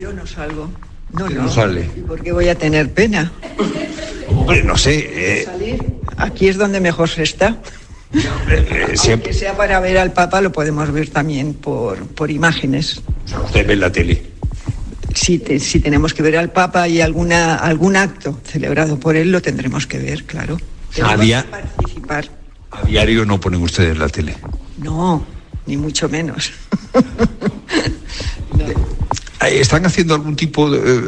Yo no salgo. No sale. ¿Por qué voy a tener pena? Hombre, no sé. Salir. Aquí es donde mejor se está. Siempre. Aunque sea para ver al Papa, lo podemos ver también por imágenes. O sea, usted ve en la tele. Si tenemos que ver al Papa y algún acto celebrado por él, lo tendremos que ver, claro. Tenemos que participar. A diario no ponen ustedes la tele. No, ni mucho menos. ¿Están haciendo algún tipo,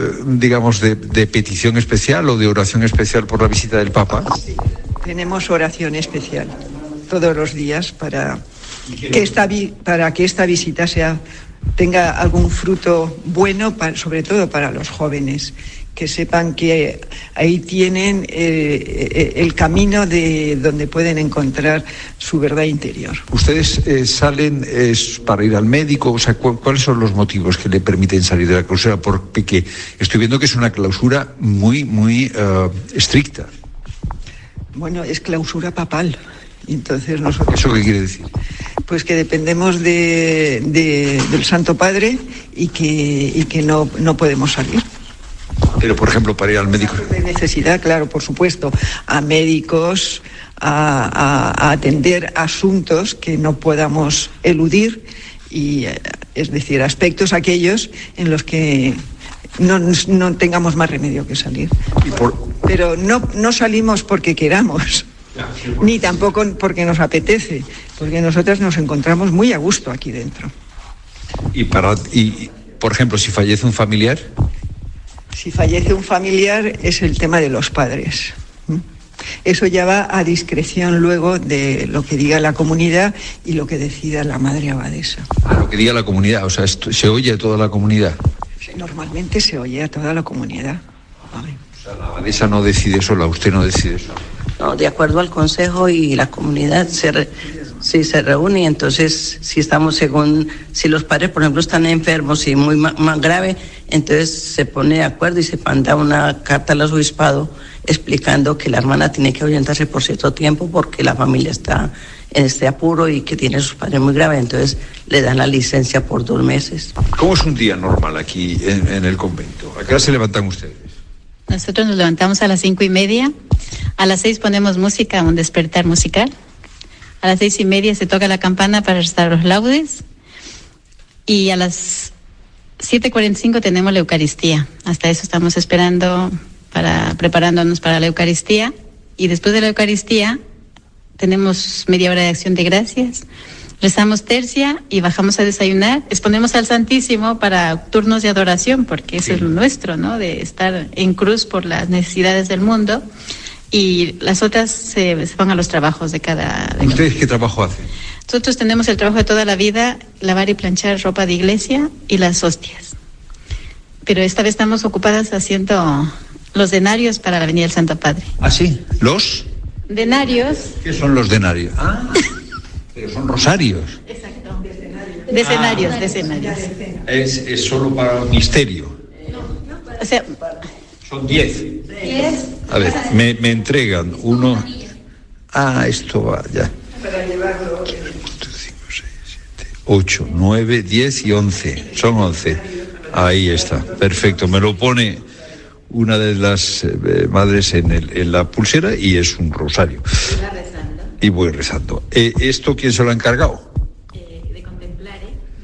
de petición especial o de oración especial por la visita del Papa? Sí, tenemos oración especial todos los días para que esta visita tenga algún fruto bueno, sobre todo para los jóvenes, que sepan que ahí tienen el camino de donde pueden encontrar su verdad interior. ¿Ustedes salen para ir al médico? O sea, ¿cuáles son los motivos que le permiten salir de la clausura? Porque estoy viendo que es una clausura muy, muy estricta. Bueno, es clausura papal. Entonces nosotros... ¿Eso qué quiere decir? Pues que dependemos del Santo Padre y que no podemos salir. Pero, por ejemplo, para ir al médico... De necesidad, claro, por supuesto, a médicos, a atender asuntos que no podamos eludir, y es decir, aspectos aquellos en los que no tengamos más remedio que salir. Pero no salimos porque queramos, ni tampoco porque nos apetece, porque nosotras nos encontramos muy a gusto aquí dentro. Y por ejemplo, si fallece un familiar... Si fallece un familiar es el tema de los padres. Eso ya va a discreción luego de lo que diga la comunidad y lo que decida la madre abadesa. A lo que diga la comunidad, o sea, se oye a toda la comunidad. Normalmente se oye a toda la comunidad. Vale. O sea, la abadesa no decide sola, usted no decide sola. No, de acuerdo al consejo y la comunidad se reúne, entonces si los padres, por ejemplo, están enfermos y muy más grave, entonces se pone de acuerdo y se manda una carta al arzobispado explicando que la hermana tiene que orientarse por cierto tiempo porque la familia está en este apuro y que tiene a sus padres muy graves, entonces le dan la licencia por 2 meses. ¿Cómo es un día normal aquí en el convento? ¿A qué hora se levantan ustedes? Nosotros nos levantamos a las 5:30, a las 6 ponemos música, un despertar musical, a las 6:30 se toca la campana para rezar los laudes y a las 7:45 tenemos la Eucaristía. Hasta eso estamos esperando, preparándonos para la Eucaristía, y después de la Eucaristía tenemos media hora de acción de gracias, rezamos tercia y bajamos a desayunar, exponemos al Santísimo para turnos de adoración, porque eso es lo nuestro, ¿no? De estar en cruz por las necesidades del mundo, y las otras se van a los trabajos de cada... ¿Ustedes qué trabajo hacen? Nosotros tenemos el trabajo de toda la vida, lavar y planchar ropa de iglesia y las hostias. Pero esta vez estamos ocupadas haciendo los denarios para la Avenida del Santo Padre. ¿Ah, sí? ¿Los? Denarios. ¿Qué son los denarios? Pero son rosarios. Exacto. Decenarios. Es solo para el misterio. O sea... Son 10. A ver, me entregan uno... esto va, ya. 4, 5, 6, 7, 8, 9, 10 y 11. Son 11. Ahí está, perfecto. Me lo pone una de las madres en la pulsera y es un rosario. Y voy rezando. ¿Esto quién se lo ha encargado? De contemplar,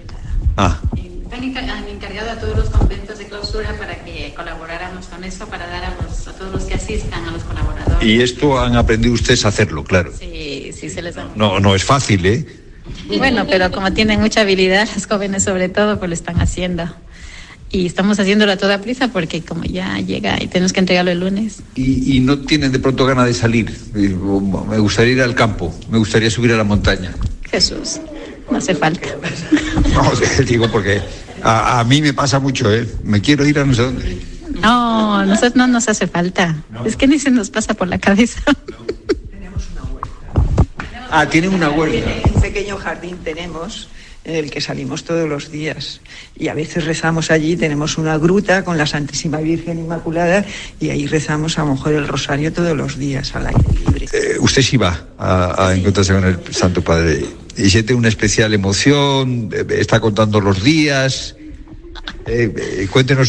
Han encargado a todos los conventos de clausura para que colaboráramos con eso, para dar a todos los que asistan, a los colaboradores. Y esto han aprendido ustedes a hacerlo, claro. Sí, se les da. No es fácil, ¿eh? Bueno, pero como tienen mucha habilidad, los jóvenes sobre todo, pues lo están haciendo. Y estamos haciéndolo a toda prisa porque como ya llega y tenemos que entregarlo el lunes. ¿Y no tienen de pronto ganas de salir? Me gustaría ir al campo, me gustaría subir a la montaña. Jesús, no hace falta. No, digo porque a mí me pasa mucho, ¿eh? Me quiero ir a no sé dónde. No, nosotros no nos hace falta. No. Es que ni se nos pasa por la cabeza. Tenemos una huerta. Tienen una huerta. Un pequeño jardín tenemos, en el que salimos todos los días. Y a veces rezamos allí, tenemos una gruta con la Santísima Virgen Inmaculada, y ahí rezamos a lo mejor el rosario todos los días al aire libre. Usted sí va a encontrarse con el Santo Padre. ¿Y siente una especial emoción? ¿Está contando los días? Cuéntenos